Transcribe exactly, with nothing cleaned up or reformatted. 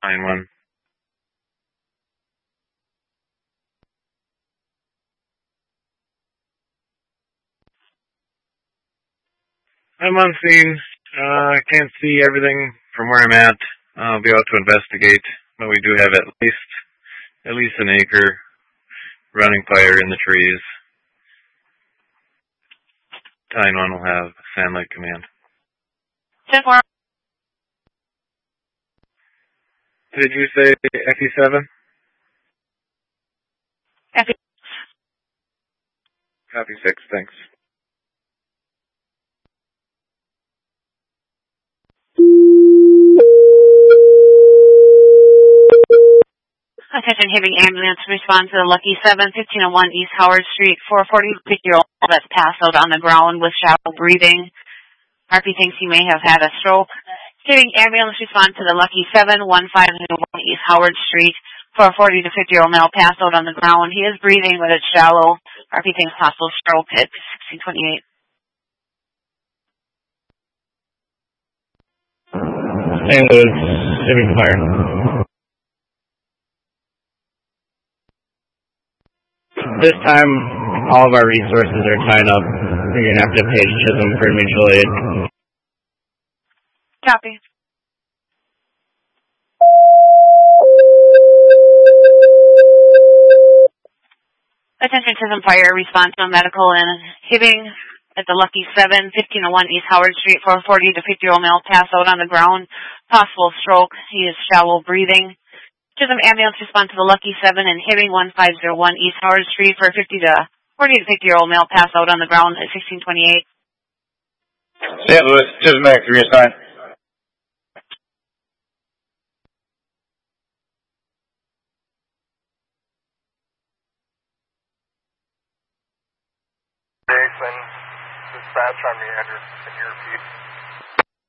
nine one. I'm on scene. Uh, I can't see everything from where I'm at. I'll be out to investigate, but we do have at least at least an acre running fire in the trees. nine one will have Sand Lake Command. ten four. Did you say F E seven? F E. Copy six, thanks. Attention, heavy ambulance, respond to the Lucky seven, fifteen oh one East Howard Street, four forty, fifty-year-old that's passed out on the ground with shallow breathing. R P thinks he may have had a stroke. Heavy ambulance, respond to the Lucky seven, fifteen oh one East Howard Street, four forty to fifty-year-old male passed out on the ground. He is breathing, but it's shallow. R P thinks possible stroke at sixteen twenty-eight. Saint Louis, Civic Fire. This time, all of our resources are tied up. We're going to have to page Chisholm for mutual aid. Copy. Attention, Chisholm Fire, response to medical and Hibbing at the Lucky seven, fifteen oh one East Howard Street, four forty to fifty-year-old male passed out on the ground. Possible stroke. He is shallow breathing. Chisholm ambulance respond to the Lucky seven and Hibbing fifteen oh one East Howard Street for fifty to forty to fifty-year-old male passed out on the ground at sixteen twenty-eight. Saint Louis, Chisholm Max, reassign. Jason, dispatch on Meander. Can you repeat?